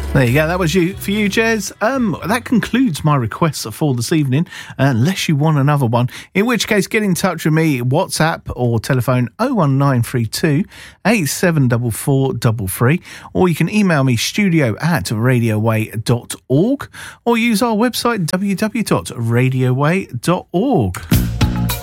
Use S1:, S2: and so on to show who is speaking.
S1: There you go. That was for you, Jez. That concludes my requests for this evening, unless you want another one, in which case get in touch with me, WhatsApp or telephone 01932 874433, or you can email me studio@radioway.org, or use our website www.radioway.org.